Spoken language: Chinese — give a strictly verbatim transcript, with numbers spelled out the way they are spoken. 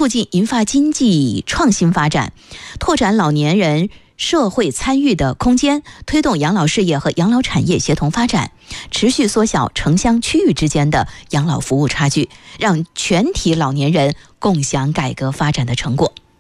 促进银发经济创新发展，拓展老年人社会参与的空间，推动养老事业和养老产业协同发展，持续缩小城乡区域之间的养老服务差距，让全体老年人共享改革发展的成果。